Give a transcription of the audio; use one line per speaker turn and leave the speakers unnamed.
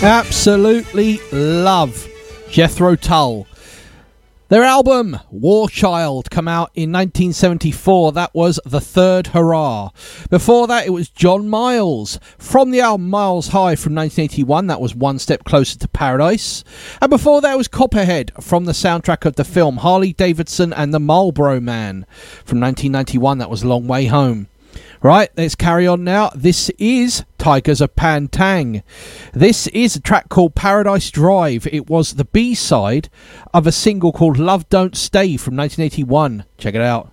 Absolutely love Jethro Tull. Their album, War Child, come out in 1974. That was The Third Hurrah. Before that, it was John Miles. From the album Miles High from 1981, that was One Step Closer to Paradise. And before that, it was Copperhead from the soundtrack of the film Harley Davidson and the Marlboro Man. From 1991, that was Long Way Home. Right, let's carry on now. This is Tigers of Pan Tang. This is a track called Paradise Drive. It was the B-side of a single called Love Don't Stay from 1981. Check it out.